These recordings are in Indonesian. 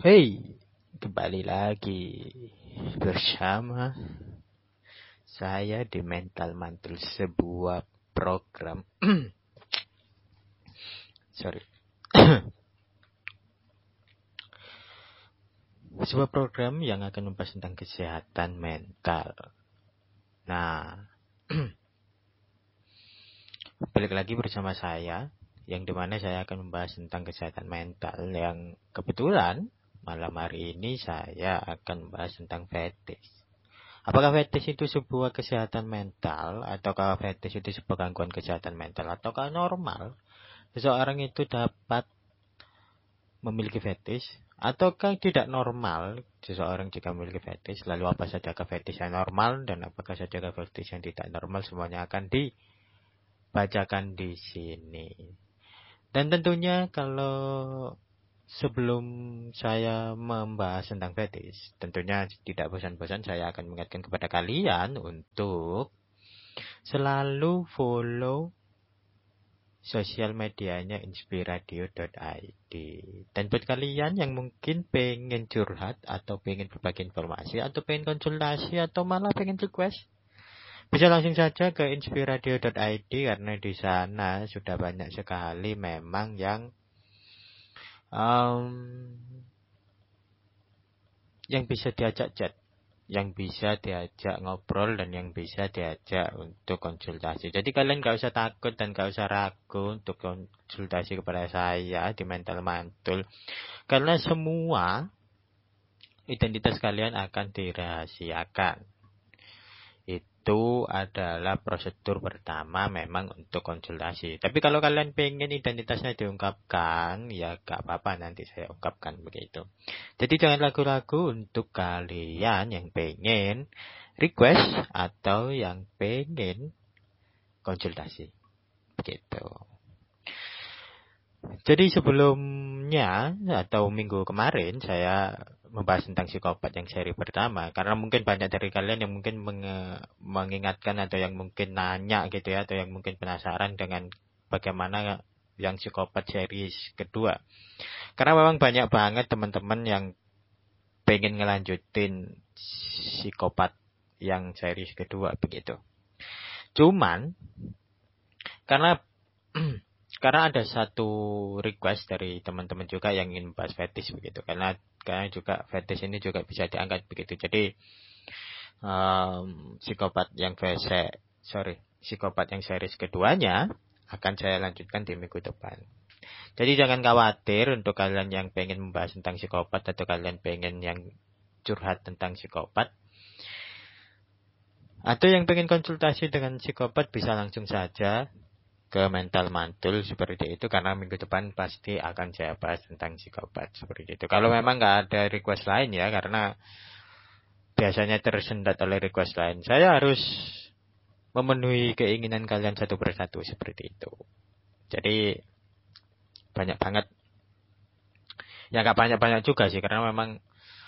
Hey, kembali lagi bersama saya di Mental Mantul, sebuah program. Sorry. Sebuah program yang akan membahas tentang kesehatan mental. Nah, balik lagi bersama saya, yang dimana saya akan membahas tentang kesehatan mental, yang kebetulan malam hari ini saya akan membahas tentang fetish. Apakah fetish itu sebuah kesehatan mental, ataukah fetish itu sebuah gangguan kesehatan mental, ataukah normal seseorang itu dapat memiliki fetish, ataukah tidak normal seseorang jika memiliki fetish? Lalu apa saja fetish yang normal dan apakah saja fetish yang tidak normal? Semuanya akan dibacakan di sini. Dan tentunya kalau sebelum saya membahas tentang fetish, tentunya tidak bosan-bosan saya akan mengingatkan kepada kalian untuk selalu follow sosial medianya inspiradio.id. Dan buat kalian yang mungkin pengen curhat atau pengen berbagi informasi atau pengen konsultasi atau malah pengen request, bisa langsung saja ke inspiradio.id karena di sana sudah banyak sekali memang yang bisa diajak chat, yang bisa diajak ngobrol, dan yang bisa diajak untuk konsultasi. Jadi kalian gak usah takut dan gak usah ragu untuk konsultasi kepada saya di Mental Mantul, karena semua identitas kalian akan dirahasiakan. Itu adalah prosedur pertama memang untuk konsultasi. Tapi kalau kalian pengen identitasnya diungkapkan, ya gak apa-apa, nanti saya ungkapkan begitu. Jadi jangan ragu-ragu untuk kalian yang pengen request atau yang pengen konsultasi begitu. Jadi sebelumnya atau minggu kemarin saya membahas tentang psikopat yang seri pertama, karena mungkin banyak dari kalian yang mungkin mengingatkan atau yang mungkin nanya gitu ya, atau yang mungkin penasaran dengan bagaimana yang psikopat seri kedua. Karena memang banyak banget teman-teman yang pengen ngelanjutin psikopat yang seri kedua begitu. Cuman karena ada satu request dari teman-teman juga yang ingin membahas fetish begitu, karena juga fetish ini juga bisa diangkat begitu. Jadi psikopat yang series keduanya akan saya lanjutkan di minggu depan. Jadi jangan khawatir untuk kalian yang pengen membahas tentang psikopat atau kalian pengen yang curhat tentang psikopat atau yang pengen konsultasi dengan psikopat, bisa langsung saja ke Mental Mantul seperti itu, karena minggu depan pasti akan saya bahas tentang psikopat seperti itu. Kalau memang nggak ada request lain ya, karena biasanya tersendat oleh request lain, saya harus memenuhi keinginan kalian satu persatu seperti itu. Jadi banyak banget, ya nggak banyak-banyak juga sih, karena memang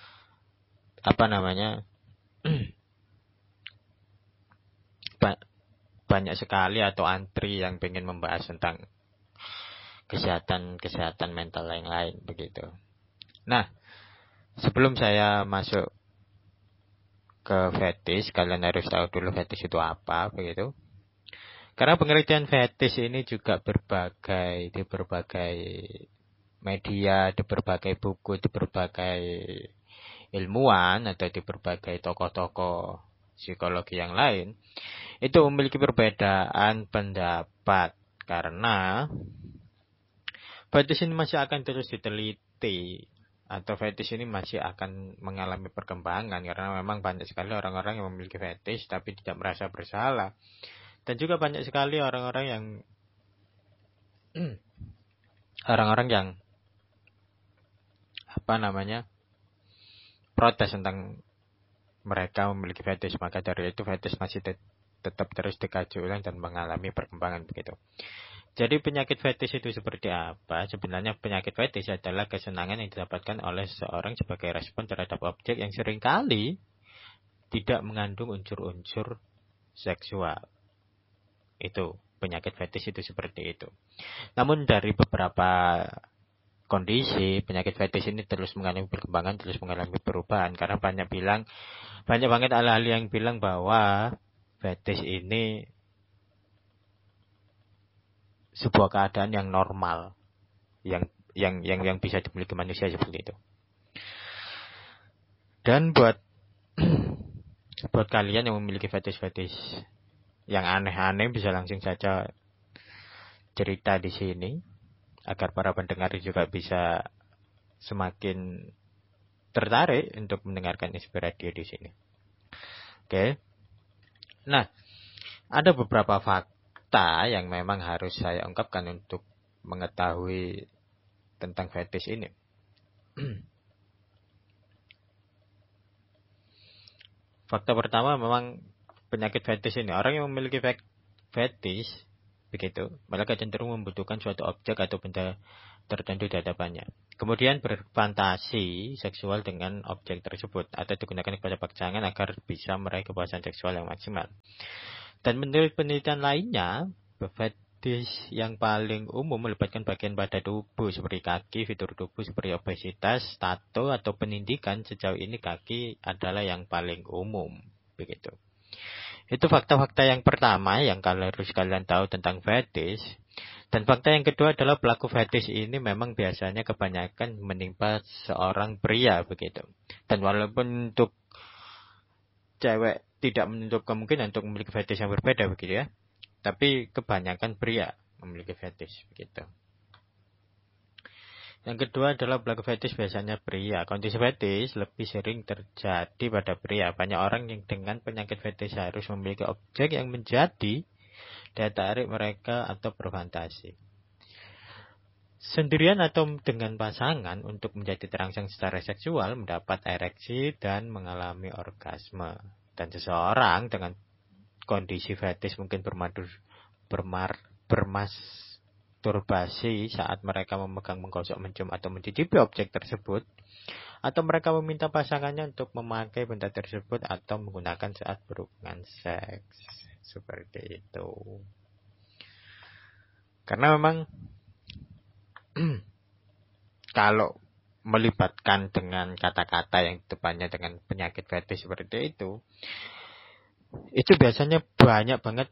banyak sekali atau antri yang pengen membahas tentang kesehatan mental yang lain begitu. Nah, sebelum saya masuk ke fetish, kalian harus tahu dulu fetish itu apa begitu. Karena pengertian fetish ini juga di berbagai media, di berbagai buku, di berbagai ilmuwan atau di berbagai tokoh-tokoh psikologi yang lain itu memiliki perbedaan pendapat, karena fetish ini masih akan terus diteliti atau fetish ini masih akan mengalami perkembangan, karena memang banyak sekali orang-orang yang memiliki fetish tapi tidak merasa bersalah, dan juga banyak sekali orang-orang yang protes tentang mereka memiliki fetish. Maka dari itu fetish masih tetap terus dikaji ulang dan mengalami perkembangan begitu. Jadi penyakit fetish itu seperti apa? Sebenarnya penyakit fetish adalah kesenangan yang didapatkan oleh seseorang sebagai respon terhadap objek yang seringkali tidak mengandung unsur-unsur seksual. Itu penyakit fetish itu seperti itu. Namun dari beberapa kondisi penyakit fetish ini terus mengalami perkembangan, terus mengalami perubahan. Karena banyak banget ahli-ahli yang bilang bahwa fetish ini sebuah keadaan yang normal, yang bisa dimiliki manusia seperti itu. Dan buat kalian yang memiliki fetish yang aneh-aneh, bisa langsung saja cerita di sini agar para pendengar juga bisa semakin tertarik untuk mendengarkan Inspiradio di sini. Oke. Nah, ada beberapa fakta yang memang harus saya ungkapkan untuk mengetahui tentang fetish ini. Fakta pertama, memang penyakit fetish ini, orang yang memiliki fetish begitu, mereka cenderung membutuhkan suatu objek atau benda tertentu di hadapannya. Kemudian berfantasi seksual dengan objek tersebut atau digunakan kepada pasangan agar bisa meraih kepuasan seksual yang maksimal. Dan menurut penelitian lainnya, fetish yang paling umum melibatkan bagian pada tubuh seperti kaki, fitur tubuh seperti obesitas, tato, atau penindikan. Sejauh ini kaki adalah yang paling umum begitu. Itu fakta-fakta yang pertama yang harus kalian tahu tentang fetish. Dan fakta yang kedua adalah pelaku fetish ini memang biasanya kebanyakan menimpa seorang pria begitu. Dan walaupun untuk cewek tidak menutup kemungkinan untuk memiliki fetish yang berbeda begitu ya, tapi kebanyakan pria memiliki fetish begitu. Yang kedua adalah pelaku fetish biasanya pria. Kondisi fetish lebih sering terjadi pada pria. Banyak orang yang dengan penyakit fetish harus memiliki objek yang menjadi daya tarik mereka atau berfantasi. Sendirian atau dengan pasangan untuk menjadi terangsang secara seksual, mendapat ereksi dan mengalami orgasme. Dan seseorang dengan kondisi fetish mungkin bermasturbasi saat mereka memegang, menggosok, mencium, atau mencicipi objek tersebut, atau mereka meminta pasangannya untuk memakai benda tersebut atau menggunakan saat berhubungan seks. Seperti itu. Karena memang kalau melibatkan dengan kata-kata yang depannya dengan penyakit fetish seperti itu biasanya banyak banget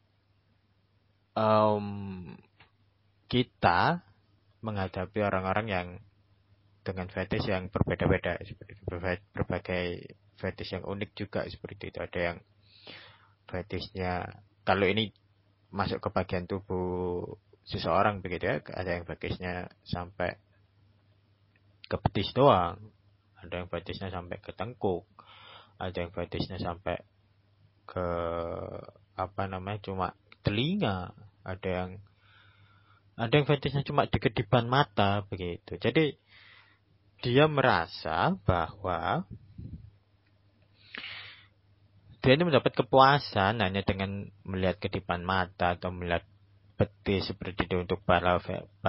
kita menghadapi orang-orang yang dengan fetish yang berbeda-beda, seperti berbagai fetish yang unik juga seperti itu. Ada yang fetishnya, kalau ini masuk ke bagian tubuh seseorang begitu ya, ada yang fetishnya sampai ke betis doang, ada yang fetishnya sampai ke tengkuk, ada yang fetishnya sampai ke cuma telinga, ada yang fetishnya cuma di kedipan mata begitu. Jadi dia merasa bahwa dia ini mendapat kepuasan hanya dengan melihat kedipan mata atau melihat betis seperti itu untuk para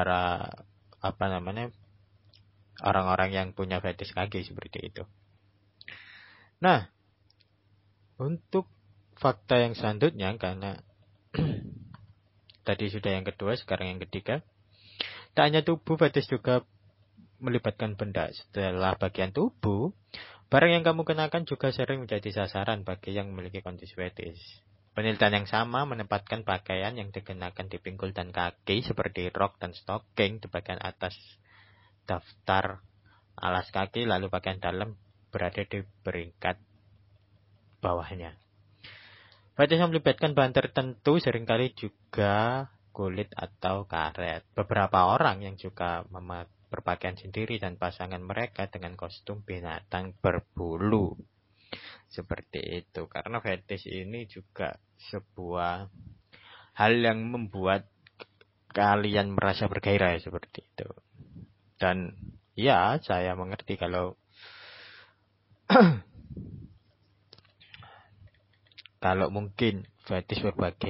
orang-orang yang punya fetish kaki seperti itu. Nah, untuk fakta yang selanjutnya, karena tadi sudah yang kedua, sekarang yang ketiga. Tak hanya tubuh, fetish juga melibatkan benda. Setelah bagian tubuh, barang yang kamu kenakan juga sering menjadi sasaran bagi yang memiliki kondisi fetish. Penelitian yang sama menempatkan pakaian yang dikenakan di pinggul dan kaki seperti rok dan stocking di bagian atas daftar alas kaki, lalu bagian dalam berada di peringkat bawahnya. Fetish yang melibatkan bahan tertentu seringkali juga kulit atau karet. Beberapa orang yang juga berpakaian sendiri dan pasangan mereka dengan kostum binatang berbulu. Seperti itu. Karena fetish ini juga sebuah hal yang membuat kalian merasa bergairah seperti itu. Dan ya, saya mengerti kalau mungkin fetish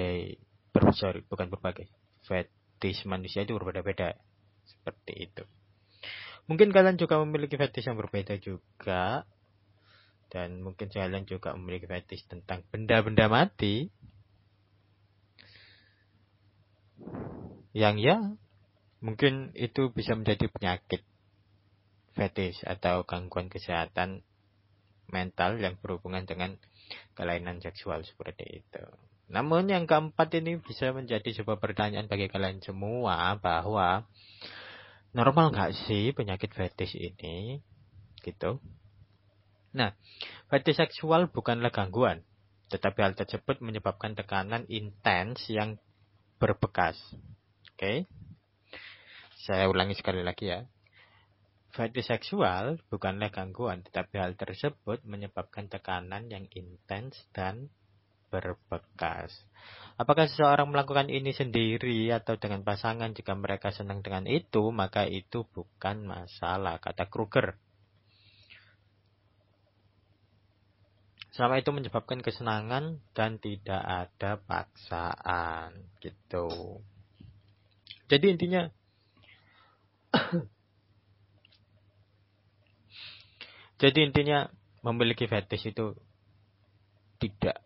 fetish manusia itu berbeda-beda seperti itu. Mungkin kalian juga memiliki fetish yang berbeda juga, dan mungkin kalian juga memiliki fetish tentang benda-benda mati yang ya Mungkin itu bisa menjadi penyakit fetish atau gangguan kesehatan mental yang berhubungan dengan kelainan seksual seperti itu. Namun yang keempat ini bisa menjadi sebuah pertanyaan bagi kalian semua, bahwa normal nggak sih penyakit fetish ini? Gitu. Nah, fetish seksual bukanlah gangguan, tetapi hal tersebut menyebabkan tekanan intens yang berbekas. Oke? Saya ulangi sekali lagi ya. Fetish seksual bukanlah gangguan, tetapi hal tersebut menyebabkan tekanan yang intens dan berbekas. Apakah seseorang melakukan ini sendiri atau dengan pasangan? Jika mereka senang dengan itu, maka itu bukan masalah, kata Kruger. Selama itu menyebabkan kesenangan dan tidak ada paksaan, gitu. Jadi intinya memiliki fetish itu tidak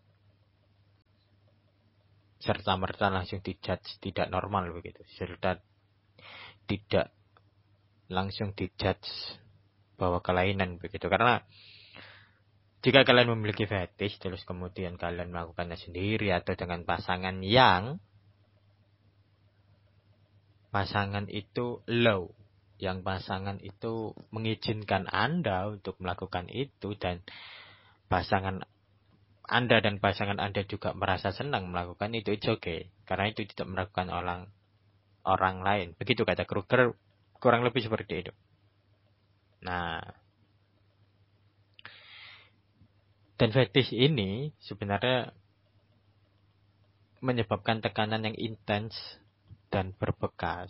serta-merta langsung dijudge tidak normal begitu. Serta tidak langsung dijudge bahwa kelainan begitu. Karena jika kalian memiliki fetish terus kemudian kalian melakukannya sendiri atau dengan pasangan itu low, yang pasangan itu mengizinkan Anda untuk melakukan itu, dan pasangan Anda dan pasangan Anda juga merasa senang melakukan itu, it's okay. Karena itu tidak melakukan orang lain. Begitu kata Kruger, kurang lebih seperti itu. Nah, dan fetish ini sebenarnya menyebabkan tekanan yang intens dan berbekas.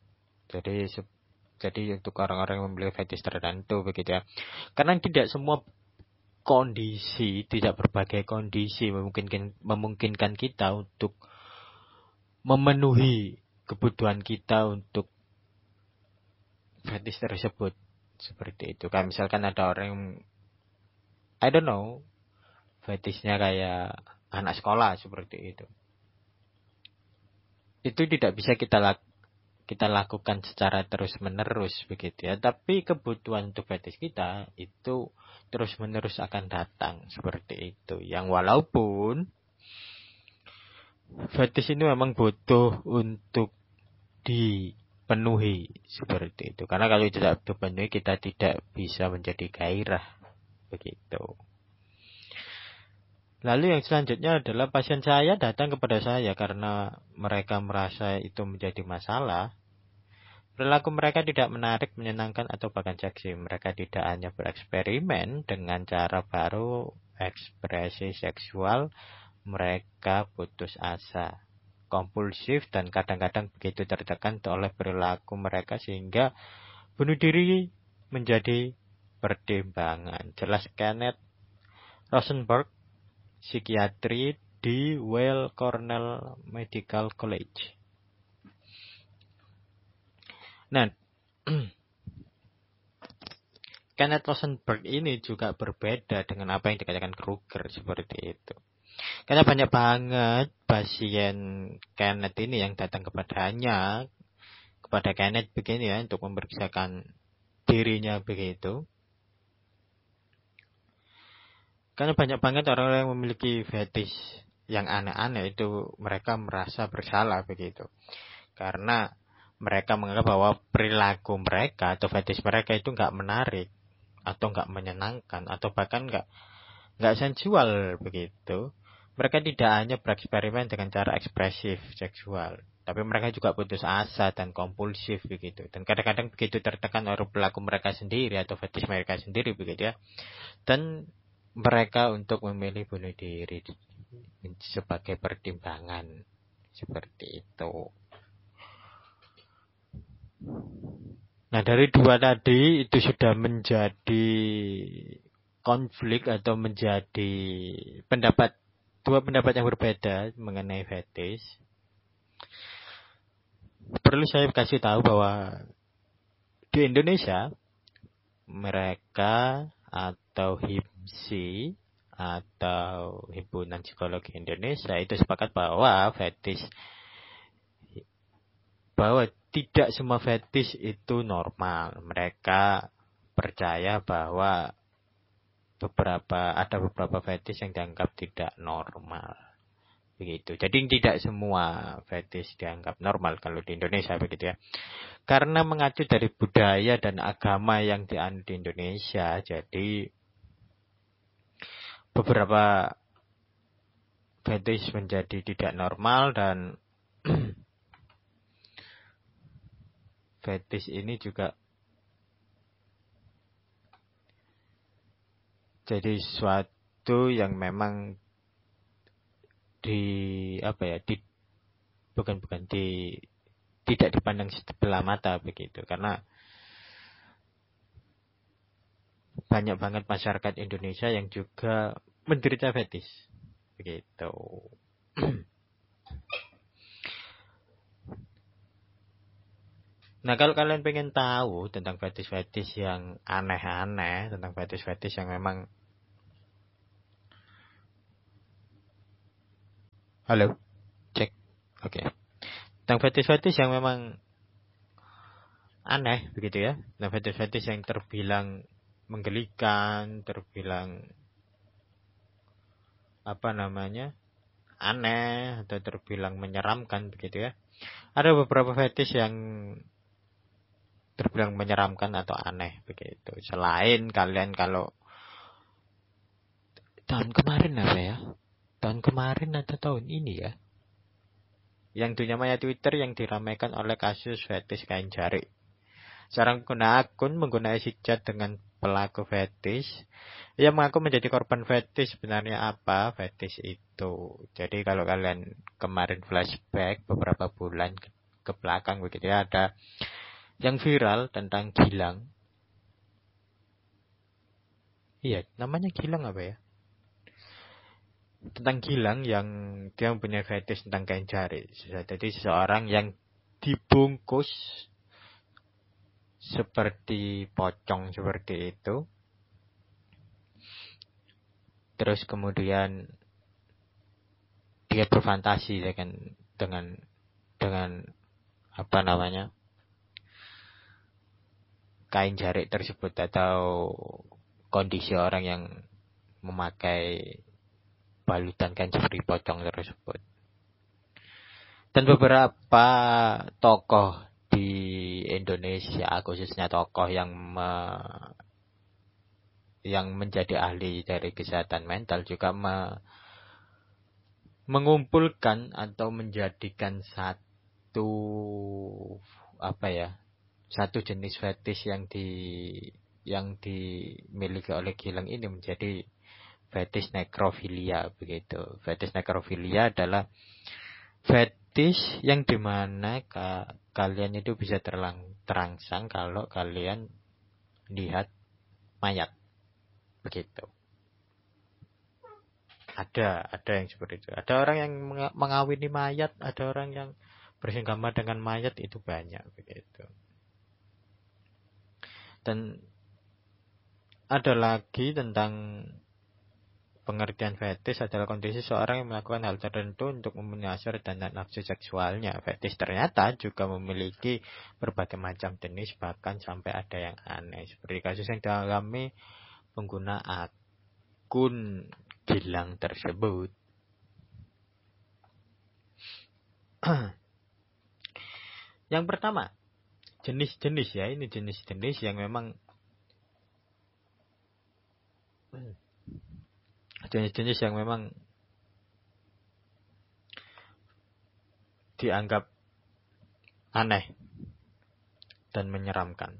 Jadi untuk orang-orang yang memiliki fetish tertentu begitu ya. Karena tidak semua kondisi, tidak berbagai kondisi memungkinkan kita untuk memenuhi kebutuhan kita untuk fetish tersebut. Seperti itu. Kayak misalkan ada orang yang I don't know, fetishnya kayak anak sekolah seperti itu. Itu tidak bisa kita lakukan secara terus-menerus begitu ya. Tapi kebutuhan untuk fetish kita itu terus-menerus akan datang seperti itu. Yang walaupun fetish ini memang butuh untuk dipenuhi seperti itu. Karena kalau tidak dipenuhi kita tidak bisa menjadi gairah begitu. Lalu yang selanjutnya adalah pasien saya datang kepada saya karena mereka merasa itu menjadi masalah. Perilaku mereka tidak menarik, menyenangkan, atau bahkan seksi. Mereka tidak hanya bereksperimen dengan cara baru, ekspresi seksual, mereka putus asa, kompulsif, dan kadang-kadang begitu tertekan oleh perilaku mereka sehingga bunuh diri menjadi pertimbangan. Jelas Kenneth Rosenberg, psikiatri di Weill Cornell Medical College. Nah, Kenneth Rosenberg ini juga berbeda dengan apa yang dikatakan Kruger seperti itu. Karena banyak banget pasien Kenneth ini yang datang kepada Kenneth begini ya, untuk memeriksakan dirinya begitu. Karena banyak banget orang-orang yang memiliki fetish yang aneh-aneh itu, mereka merasa bersalah begitu. Karena mereka menganggap bahwa perilaku mereka atau fetish mereka itu nggak menarik, atau nggak menyenangkan, atau bahkan nggak sensual begitu. Mereka tidak hanya bereksperimen dengan cara ekspresif seksual, tapi mereka juga putus asa dan kompulsif begitu. Dan kadang-kadang begitu tertekan oleh perilaku mereka sendiri atau fetish mereka sendiri begitu ya. Dan mereka untuk memilih bunuh diri sebagai pertimbangan seperti itu. Nah, dari dua tadi itu sudah menjadi konflik atau menjadi dua pendapat yang berbeda mengenai fetish. Perlu saya kasih tahu bahwa di Indonesia mereka atau HIPSI atau Himpunan Psikologi Indonesia itu sepakat bahwa tidak semua fetish itu normal. Mereka percaya bahwa ada beberapa fetish yang dianggap tidak normal. Begitu. Jadi tidak semua fetish dianggap normal kalau di Indonesia begitu ya. Karena mengacu dari budaya dan agama yang dianut di Indonesia, jadi beberapa fetish menjadi tidak normal dan fetish ini juga jadi sesuatu yang memang tidak dipandang sebelah mata begitu, karena banyak banget masyarakat Indonesia yang juga menderita fetish begitu. Nah, kalau kalian pengen tahu tentang fetish-fetish yang aneh-aneh, tentang fetish-fetish yang memang... Halo? Cek. Oke. Tentang fetish-fetish yang memang aneh, begitu ya. Nah, fetish-fetish yang terbilang menggelikan, terbilang... aneh, atau terbilang menyeramkan, begitu ya. Ada beberapa fetish yang terbilang menyeramkan atau aneh begitu. Selain kalian kalau tahun kemarin Tahun kemarin atau tahun ini ya, yang dunia maya Twitter yang diramaikan oleh kasus fetish kain jari. Seorang pengguna akun menggunakan hijab dengan pelaku fetish. Ia mengaku menjadi korban fetish. Sebenarnya apa fetish itu? Jadi kalau kalian kemarin flashback beberapa bulan ke belakang begitu ya, ada yang viral tentang Gilang. Iya, namanya Gilang apa ya? Tentang Gilang yang dia mempunyai fetish tentang kain jari. Jadi seseorang yang dibungkus seperti pocong seperti itu. Terus kemudian dia berfantasi dengan kain jari tersebut atau kondisi orang yang memakai balutan kain seperti pocong tersebut. Dan beberapa tokoh di Indonesia, khususnya tokoh yang menjadi ahli dari kesehatan mental juga mengumpulkan atau menjadikan satu jenis fetish yang dimiliki oleh Gilang ini menjadi fetish nekrofilia begitu. Fetish nekrofilia adalah fetish yang dimana kalian itu bisa terangsang kalau kalian lihat mayat begitu. Ada yang seperti itu. Ada orang yang mengawini mayat, ada orang yang bersenggama dengan mayat, itu banyak begitu. Dan ada lagi tentang pengertian fetish adalah kondisi seorang yang melakukan hal tertentu untuk memenuhi hasrat dan nafsu seksualnya. Fetish ternyata juga memiliki berbagai macam jenis, bahkan sampai ada yang aneh. Seperti kasus yang dialami pengguna akun Gilang tersebut. Yang pertama, jenis-jenis ya, ini jenis-jenis yang memang dianggap aneh dan menyeramkan.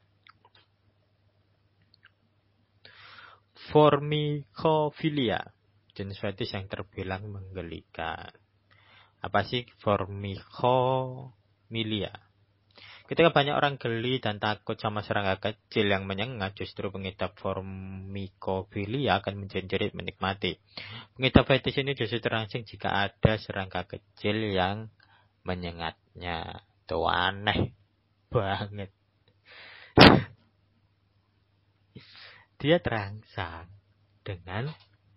Formikofilia, jenis fetish yang terbilang menggelikan. Apa sih formikofilia? Ketika banyak orang geli dan takut sama serangga kecil yang menyengat, justru pengidap formikofilia akan menjerit menikmati. Pengidap fetish ini justru terangsang jika ada serangga kecil yang menyengatnya. Itu aneh banget. Dia terangsang dengan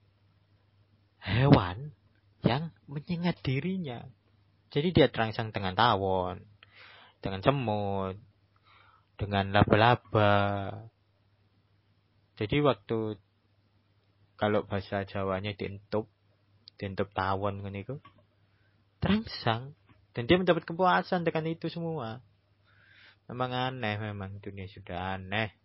hewan yang menyengat dirinya. Jadi dia terangsang dengan tawon, dengan semut, dengan laba-laba. Jadi waktu kalau bahasa Jawanya dientup tawon kan itu, terangsang. Dan dia mendapat kepuasan dengan itu semua. Memang aneh, memang dunia sudah aneh.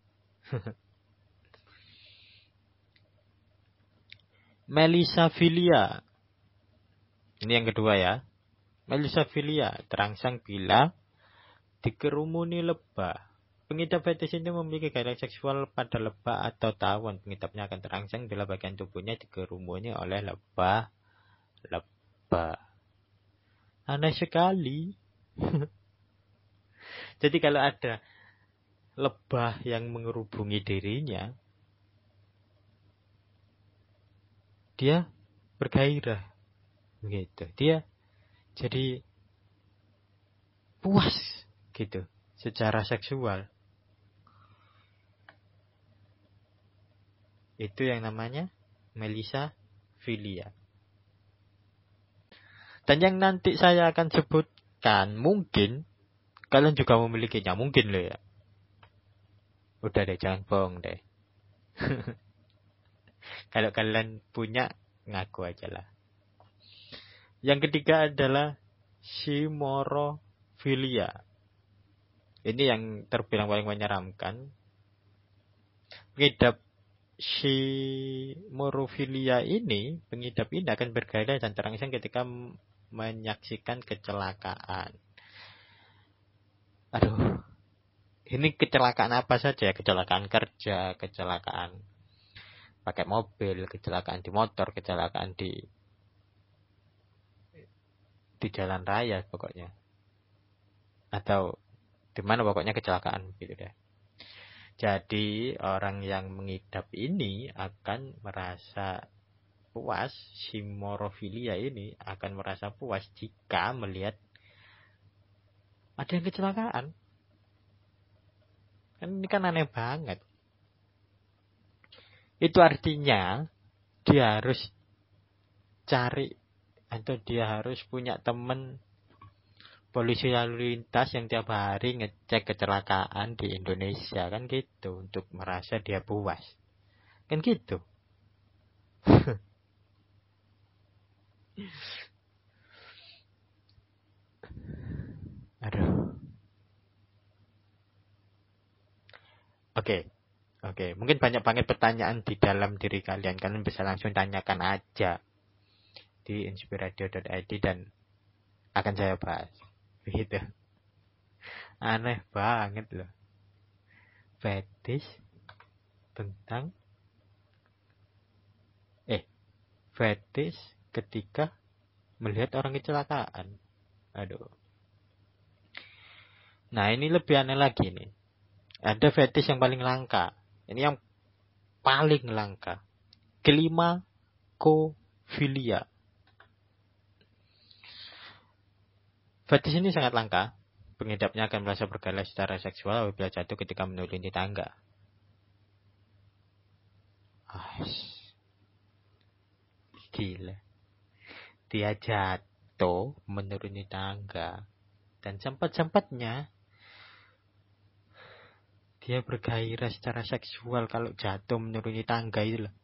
Melisophilia. Ini yang kedua ya. Melisophilia terangsang bila dikerumuni lebah. Pengidap fetis ini memiliki gairah seksual pada lebah atau tawon. Pengidapnya akan terangsang bila bagian tubuhnya dikerumuni oleh lebah. Aneh sekali. Jadi kalau ada lebah yang mengerubungi dirinya, dia bergairah. Gitu. Dia jadi puas gitu secara seksual. Itu yang namanya melisophilia. Dan yang nanti saya akan sebutkan, mungkin kalian juga memilikinya. Mungkin loh ya. Udah deh, jangan bohong deh. Kalau kalian punya, ngaku aja lah. Yang ketiga adalah simorofhilia. Ini yang terbilang paling menyeramkan. Pengidap simorofhilia ini, pengidap ini akan bergairah dan terangsang ketika menyaksikan kecelakaan. Aduh, ini kecelakaan apa saja ya? Kecelakaan kerja, kecelakaan pakai mobil, kecelakaan di motor, kecelakaan di jalan raya pokoknya. Atau di mana pokoknya kecelakaan gitu deh. Jadi orang yang mengidap ini akan merasa puas, simorofhilia ini akan merasa puas jika melihat ada yang kecelakaan. Kan ini kan aneh banget. Itu artinya dia harus cari atau dia harus punya teman polisi lalu lintas yang tiap hari ngecek kecelakaan di Indonesia, kan gitu, untuk merasa dia puas. Kan gitu. Aduh. Oke. Mungkin banyak banget pertanyaan di dalam diri kalian. Kalian bisa langsung tanyakan aja di inspiradio.id dan akan saya bahas. Begitu. Aneh banget loh. Fetis tentang fetis ketika melihat orang kecelakaan. Aduh. Nah, ini lebih aneh lagi nih. Ada fetis yang paling langka. Ini yang paling langka. Klimakophilia. Fetis ini sangat langka. Pengidapnya akan merasa bergairah secara seksual apabila jatuh ketika menuruni tangga. Gila. Dia jatuh menuruni tangga. Dan sempat-sempatnya dia bergairah secara seksual kalau jatuh menuruni tangga itu loh.